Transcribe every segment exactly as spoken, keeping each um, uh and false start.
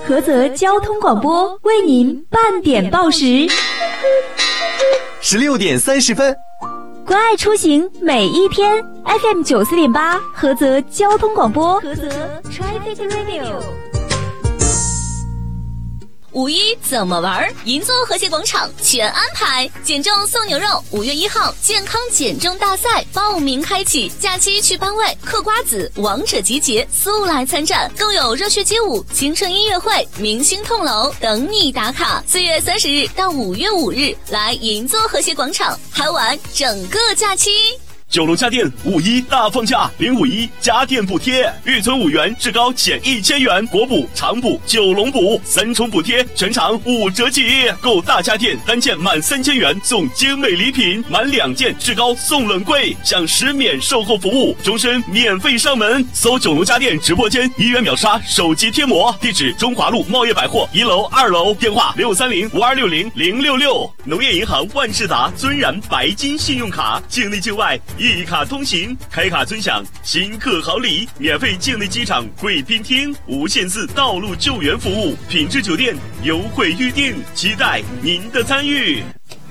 菏泽交通广播为您半点报时。 十六点三十分， 关爱出行每一天 ，F M 九四点八，菏泽交通广播，菏泽 Traffic Radio。 五一怎么玩？银座和谐广场全安排，减重送牛肉。五月一号，健康减重大赛报名开启，假期去班委、嗑瓜子、王者集结，速来参战。更有热血街舞、青春音乐会、明星痛楼等你打卡。四月三十日到五月五日，来银座和谐广场嗨玩整个假期。 九龙家电五一大放假，零五一家电补贴，预存五元至高减一千元，国补、长补、九龙补三重补贴，全场五折起。购大家电单件满三千元送精美礼品，满两件至高送冷柜，享十免售后服务，终身免费上门。搜九龙家电直播间，一元秒杀手机贴膜，地址中华路茂业百货一楼、二楼，电话六三零五二六零零六六。农业银行万事达尊然白金信用卡，境内境外一卡通行，开卡尊享新客好礼，免费境内机场贵宾厅无限次道路救援服务，品质酒店优惠预订，期待您的参与。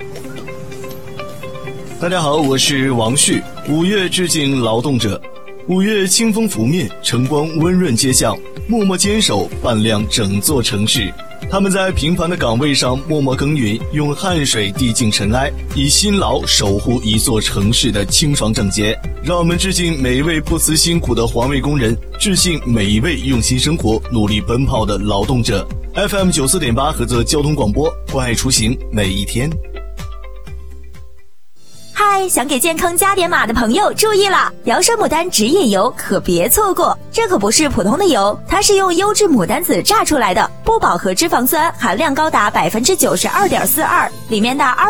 大家好，我是王旭。五月致敬劳动者，五月清风拂面，晨光温润街巷，默默坚守，伴亮整座城市。他们在平凡的岗位上默默耕耘，用汗水递进尘埃，以辛劳守护一座城市的清爽整洁。让我们致敬每一位不辞辛苦的环卫工人，致敬每一位用心生活、努力奔跑的劳动者。F M 九四点八菏泽交通广播，关爱出行每一天。 嗨，想给健康加点码的朋友注意了，瑶山牡丹植叶油可别错过，这可不是普通的油，它是用优质牡丹籽榨出来的，不饱和脂肪酸含量高达百分之九十二点四二，里面的二